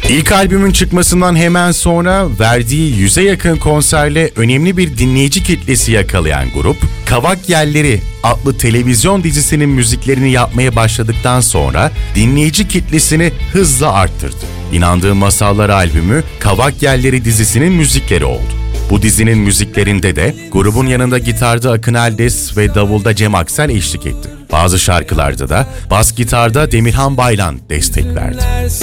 İlk albümün çıkmasından hemen sonra verdiği 100'e yakın konserle önemli bir dinleyici kitlesi yakalayan grup, Kavak Yelleri adlı televizyon dizisinin müziklerini yapmaya başladıktan sonra dinleyici kitlesini hızla arttırdı. İnandığım Masallar albümü, Kavak Yelleri dizisinin müzikleri oldu. Bu dizinin müziklerinde de grubun yanında gitarda Akın Eldes ve davulda Cem Aksel eşlik etti. Bazı şarkılarda da bas gitarda Demirhan Baylan destek verdi.